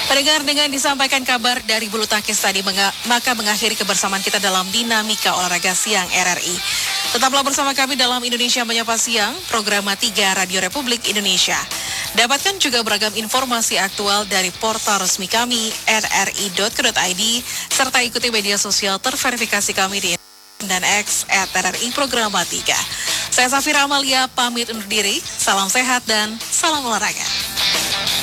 Pendengar, dengan disampaikan kabar dari bulu tangkis tadi, maka mengakhiri kebersamaan kita dalam Dinamika Olahraga Siang RRI. Tetaplah bersama kami dalam Indonesia Menyapa Siang, program 3 Radio Republik Indonesia. Dapatkan juga beragam informasi aktual dari portal resmi kami, rri.co.id, serta ikuti media sosial terverifikasi kami di Instagram dan X @RRI Programa 3. Saya Safira Amalia, pamit undur diri. Salam sehat dan salam olahraga.